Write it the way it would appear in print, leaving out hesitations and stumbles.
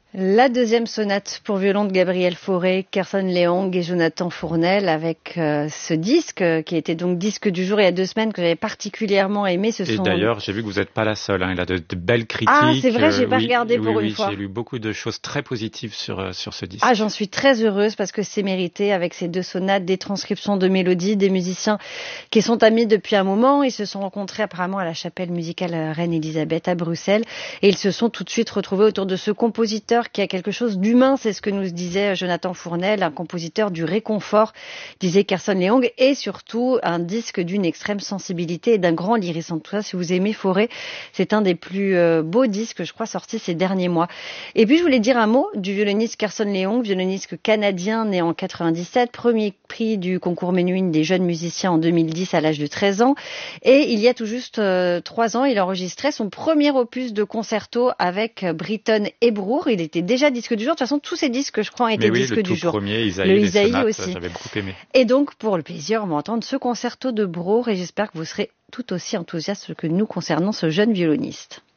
La deuxième sonate pour violon de Gabriel Fauré, Kerson Leong et Jonathan Fournel avec ce disque qui était donc disque du jour il y a 2 semaines que j'avais particulièrement aimé. D'ailleurs, j'ai vu que vous n'êtes pas la seule. Il a de belles critiques. Ah, c'est vrai, j'ai pas regardé pour une fois. J'ai lu beaucoup de choses très positives sur ce disque. Ah, j'en suis très heureuse parce que c'est mérité avec ces 2 sonates, des transcriptions de mélodies, des musiciens qui sont amis depuis un moment. Ils se sont rencontrés apparemment à la chapelle musicale Reine-Élisabeth à Bruxelles et ils se sont tout de suite retrouvés autour de ce compositeur qui a quelque chose d'humain, c'est ce que nous disait Jonathan Fournel, un compositeur du réconfort, disait Kerson Leong, et surtout un disque d'une extrême sensibilité et d'un grand lyrisme. En tout cas, si vous aimez Fauré, c'est un des plus beaux disques, je crois, sortis ces derniers mois. Et puis, je voulais dire un mot du violoniste Kerson Leong, violoniste canadien né en 97, premier prix du concours Menuhin des jeunes musiciens en 2010 à l'âge de 13 ans. Et il y a tout juste 3 ans, il enregistrait son premier opus de concerto avec Britten et Broer. Il était déjà disque du jour. De toute façon, tous ces disques, je crois, ont été disques du jour. Premier, le Isaïe aussi. J'avais beaucoup aimé. Et donc, pour le plaisir, on va entendre ce concerto de Broer et j'espère que vous serez tout aussi enthousiaste que nous concernant ce jeune violoniste.